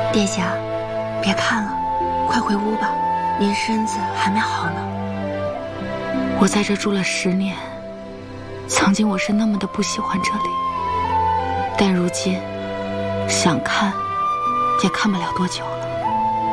殿下，别看了，快回屋吧，您身子还没好呢。 我在这住了10年，曾经我是那么的不喜欢这里，但如今想看也看不了多久了。